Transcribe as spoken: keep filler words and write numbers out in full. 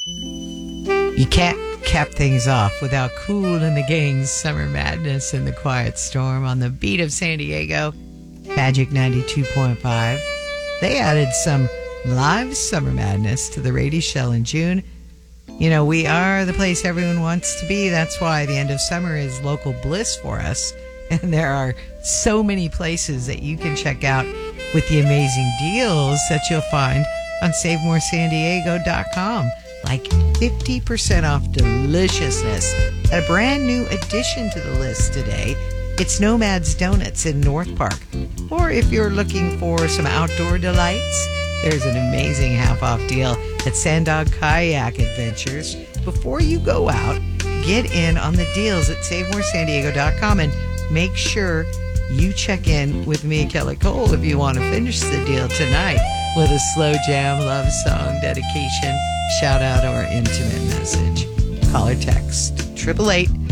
You can't cap things off without Kool and the Gang's Summer Madness in the Quiet Storm on the beat of San Diego, Magic ninety-two point five. They added some live Summer Madness to the Radio Shell in June. You know, we are the place everyone wants to be. That's why the end of summer is local bliss for us. And there are so many places that you can check out with the amazing deals that you'll find on save more san diego dot com. Like fifty percent off deliciousness. A brand new addition to the list today. It's Nomad's Donuts in North Park. Or if you're looking for some outdoor delights, there's an amazing half-off deal at Sandog Kayak Adventures. Before you go out, get in on the deals at save more san diego dot com and make sure you check in with me, Kelly Cole, if you want to finish the deal tonight with a slow jam, love song, dedication, shout out, or intimate message. Call or text eight eight eight,